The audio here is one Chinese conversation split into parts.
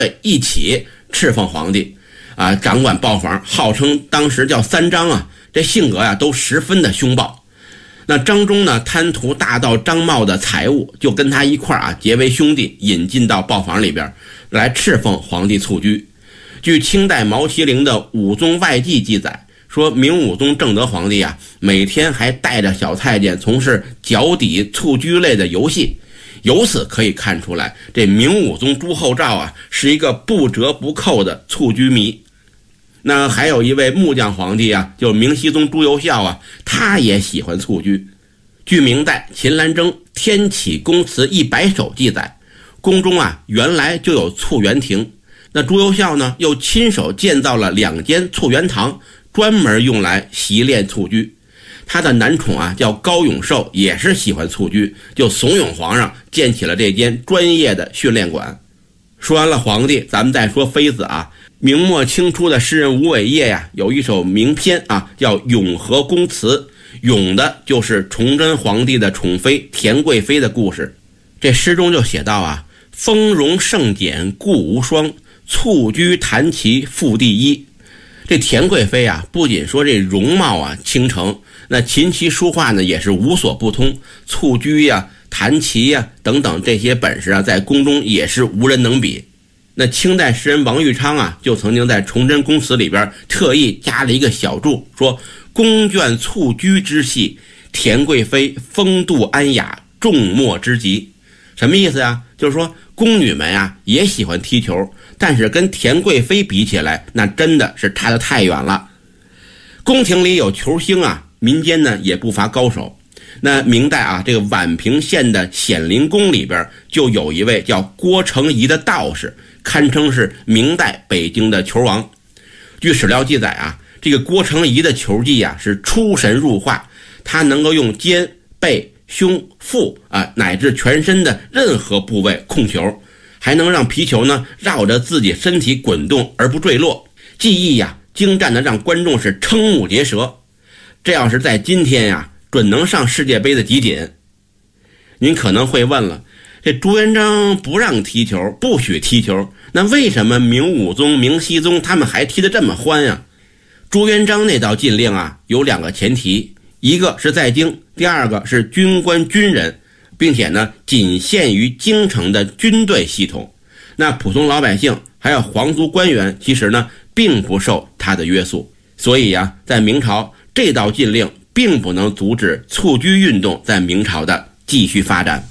一起敕封皇帝啊，掌管豹房，号称当时叫三张啊，这性格啊都十分的凶暴。那张忠呢，贪图大盗张茂的财物，就跟他一块啊结为兄弟，引进到豹房里边来敕封皇帝蹴鞠。据清代毛麒麟的《武宗外记》记载，说明武宗正德皇帝啊，每天还带着小太监从事脚底蹴鞠类的游戏。由此可以看出来，这明武宗朱厚照啊，是一个不折不扣的蹴鞠迷。那还有一位木匠皇帝啊，就是明熹宗朱由校啊，他也喜欢蹴鞠。据明代秦兰征《天启宫词100首》记载，宫中啊原来就有蹴园亭，那朱由校呢又亲手建造了2间蹴园堂，专门用来习练蹴鞠。他的男宠啊叫高永寿，也是喜欢蹴鞠，就怂恿皇上建起了这间专业的训练馆。说完了皇帝，咱们再说妃子啊。明末清初的诗人吴伟业呀，有一首名篇啊，叫《永和宫词》，咏的就是崇祯皇帝的宠妃田贵妃的故事。这诗中就写到啊，丰容盛简故无双，蹴鞠弹棋复第一。这田贵妃啊，不仅说这容貌啊倾城，那琴棋书画呢也是无所不通，蹴鞠呀、弹棋呀等等这些本事啊，在宫中也是无人能比。那清代诗人王玉昌啊，就曾经在《崇祯宫词》里边特意加了一个小注，说宫眷蹴鞠之戏，田贵妃风度安雅，众莫之极。什么意思呀？就是说宫女们啊也喜欢踢球，但是跟田贵妃比起来，那真的是差得太远了。宫廷里有球星啊，民间呢也不乏高手。那明代啊，这个宛平县的显灵宫里边就有一位叫郭成仪的道士，堪称是明代北京的球王。据史料记载啊，这个郭成仪的球技啊是出神入化，他能够用肩、背、胸、腹啊乃至全身的任何部位控球，还能让皮球呢绕着自己身体滚动而不坠落，技艺呀精湛的让观众是瞠目结舌。这要是在今天呀，准能上世界杯的集锦。您可能会问了，这朱元璋不让踢球，不许踢球，那为什么明武宗、明熹宗他们还踢得这么欢呀？朱元璋那道禁令啊，有2个前提，一个是在京，第2个是军官军人，并且呢仅限于京城的军队系统。那普通老百姓还有皇族官员，其实呢并不受他的约束。所以啊，在明朝这道禁令并不能阻止蹴鞠运动在明朝的继续发展。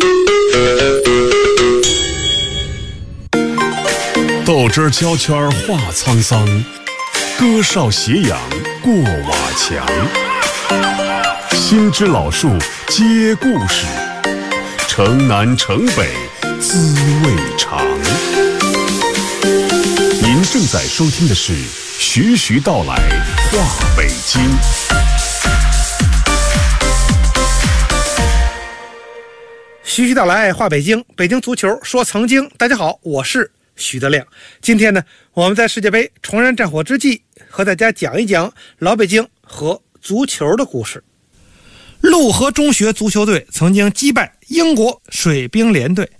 豆汁胶圈话沧桑，歌哨斜阳过瓦墙。新枝老树接故事，城南城北滋味长。您正在收听的是徐徐道来话北京。 徐徐道来话北京，北京足球说曾经。大家好，我是徐德亮。今天呢，我们在世界杯重燃战火之际，和大家讲一讲老北京和足球的故事。陆河中学足球队曾经击败英国水兵联队。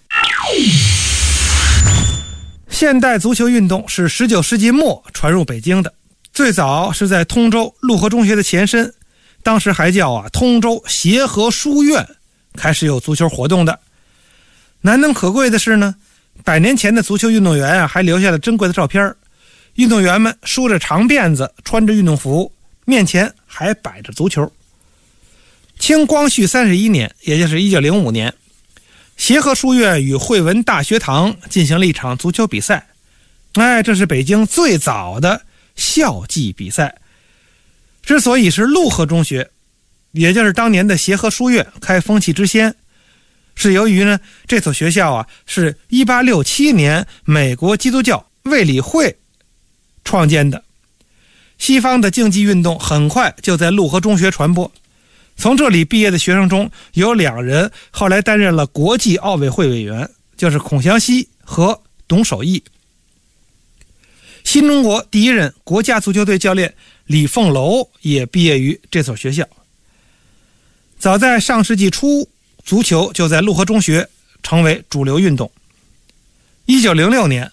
现代足球运动是19世纪末传入北京的，最早是在通州陆河中学的前身，当时还叫通州协和书院，开始有足球活动的。难能可贵的是呢，100年前的足球运动员还留下了珍贵的照片，运动员们梳着长辫子，穿着运动服，面前还摆着足球。清光绪31年，也就是1905年，协和书院与汇文大学堂进行了一场足球比赛。这是北京最早的校际比赛。之所以是陆河中学，也就是当年的协和书院开风气之先，是由于呢这所学校是1867年美国基督教卫理会创建的。西方的竞技运动很快就在陆河中学传播，从这里毕业的学生中有2人后来担任了国际奥委会委员，就是孔祥熙和董守义。新中国第1任国家足球队教练李凤楼也毕业于这所学校。早在上世纪初，足球就在陆河中学成为主流运动。 1906年，